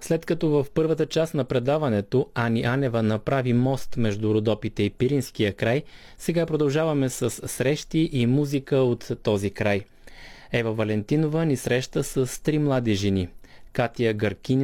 След като в първата част на предаването Ани Анева направи мост между Родопите и Пиринския край, сега продължаваме с срещи и музика от този край. Ева Валентинова ни среща с 3 млади жени. Катя Гъркин